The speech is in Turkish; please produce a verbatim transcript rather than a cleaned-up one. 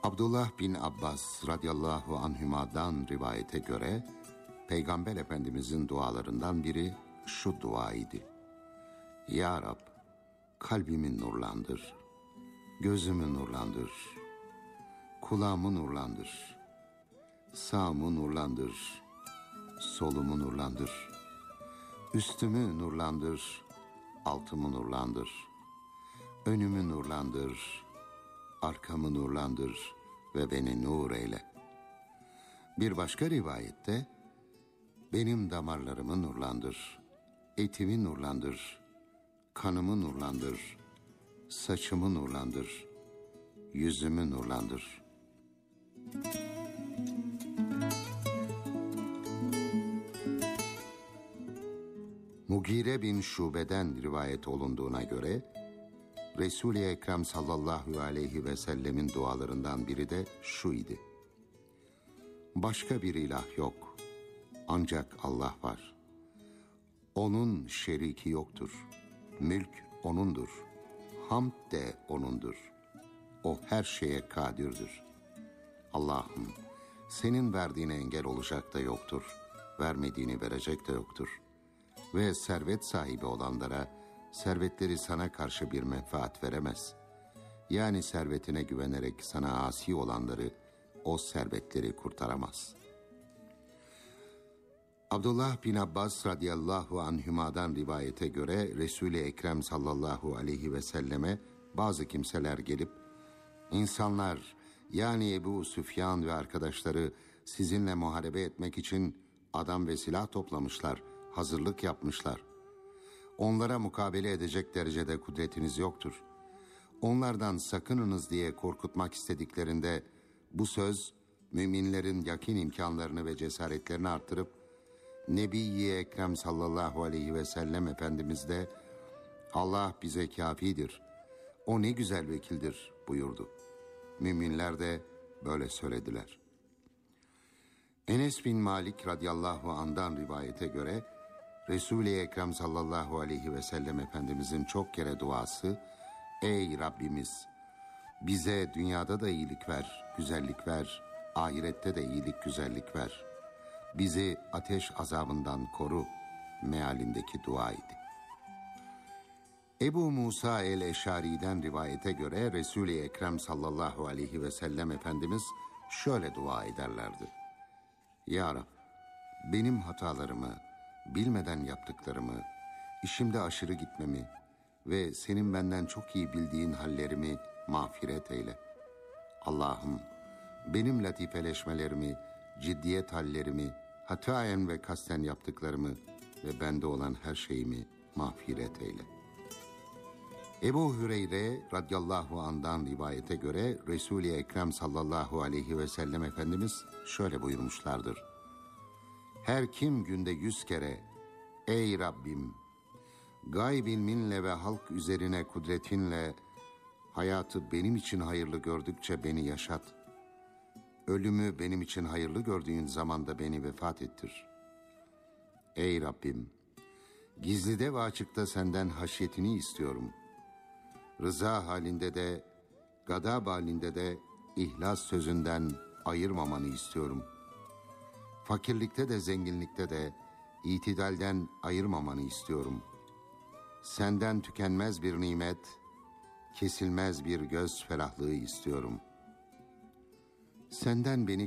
Abdullah bin Abbas radıyallahu anhüma'dan rivayete göre Peygamber Efendimizin dualarından biri şu dua idi: Ya Rab, kalbimi nurlandır, gözümü nurlandır, kulağımı nurlandır, sağımı nurlandır, solumu nurlandır, üstümü nurlandır, altımı nurlandır, önümü nurlandır, arkamı nurlandır ve beni nur eyle. Bir başka rivayette, benim damarlarımı nurlandır, etimi nurlandır, kanımı nurlandır, saçımı nurlandır, yüzümü nurlandır. Mugire bin Şube'den rivayet olunduğuna göre, Resul-i Ekrem sallallahu aleyhi ve sellemin dualarından biri de şu idi: Başka bir ilah yok, ancak Allah var. Onun şeriki yoktur. Mülk O'nundur. Hamd de O'nundur. O her şeye kadirdir. Allah'ım, senin verdiğine engel olacak da yoktur. Vermediğini verecek de yoktur. Ve servet sahibi olanlara servetleri sana karşı bir menfaat veremez. Yani servetine güvenerek sana asi olanları o servetleri kurtaramaz. Abdullah bin Abbas radıyallahu anhümadan rivayete göre Resul-i Ekrem sallallahu aleyhi ve selleme bazı kimseler gelip, insanlar yani Ebu Süfyan ve arkadaşları sizinle muharebe etmek için adam ve silah toplamışlar, hazırlık yapmışlar. Onlara mukabele edecek derecede kudretiniz yoktur. Onlardan sakınınız diye korkutmak istediklerinde bu söz müminlerin yakin imkanlarını ve cesaretlerini arttırıp Nebi-i Ekrem sallallahu aleyhi ve sellem Efendimiz de Allah bize kâfidir, o ne güzel vekildir buyurdu. Müminler de böyle söylediler. Enes bin Malik radıyallahu anh'dan rivayete göre Resul-i Ekrem sallallahu aleyhi ve sellem Efendimizin çok kere duası, ey Rabbimiz, bize dünyada da iyilik ver, güzellik ver, ahirette de iyilik, güzellik ver. Bizi ateş azabından koru mealindeki dua idi. Ebu Musa el-Eşari'den rivayete göre Resul-i Ekrem sallallahu aleyhi ve sellem Efendimiz şöyle dua ederlerdi: Ya Rab, benim hatalarımı, bilmeden yaptıklarımı, işimde aşırı gitmemi ve senin benden çok iyi bildiğin hallerimi mağfiret eyle. Allah'ım, benim latifeleşmelerimi, ciddiyet hallerimi, hataen ve kasten yaptıklarımı ve bende olan her şeyimi mağfiret eyle. Ebu Hüreyre radıyallahu anh'dan rivayete göre Resul-i Ekrem sallallahu aleyhi ve sellem Efendimiz şöyle buyurmuşlardır: Her kim günde yüz kere ey Rabbim, gayb ilminle ve halk üzerine kudretinle hayatı benim için hayırlı gördükçe beni yaşat, ölümü benim için hayırlı gördüğün zamanda beni vefat ettir. Ey Rabbim, gizlide ve açıkta senden haşyetini istiyorum. Rıza halinde de, gadab halinde de ihlas sözünden ayırmamanı istiyorum. Fakirlikte de zenginlikte de itidalden ayırmamanı istiyorum. Senden tükenmez bir nimet, kesilmez bir göz ferahlığı istiyorum. Senden beni